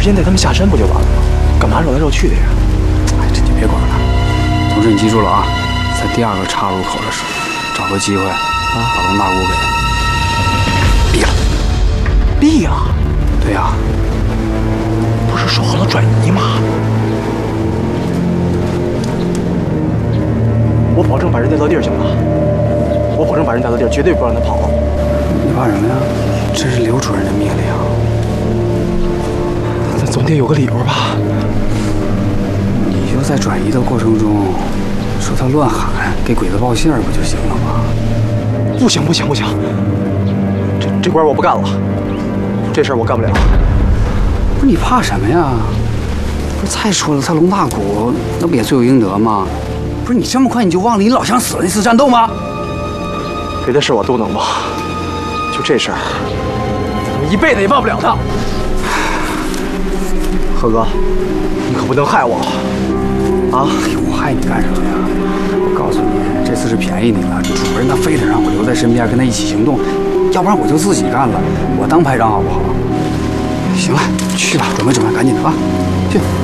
间带他们下山不就完了吗？干嘛绕来绕去的呀？ 哎，这你别管了。同志，你记住了啊，在第2个岔路口的时候，找个机会把龙大姑给毙了。 毙了？ 对呀。 不是说好了转移吗？我保证把人带到地儿，行吗？我保证把人带到地儿，绝对不让他跑。 你怕什么呀？这是刘主任的命令。 那总得有个理由吧？ 你就在转移的过程中说他乱喊，给鬼子报信儿不就行了吗？ 不行不行不行，这官我不干了，这事儿我干不了。 不是你怕什么呀？不是再说了，他龙大鼓那不也罪有应得吗？不是你这么快你就忘了你老乡死了那次战斗吗？ 别的事我都能忘，就这事儿，我一辈子也忘不了他。何哥，你可不能害我啊！ 我害你干什么呀？我告诉你，这次是便宜你了。主任他非得让我留在身边跟他一起行动，要不然我就自己干了。我当排长好不好？行了，去吧，准备赶紧的啊，去。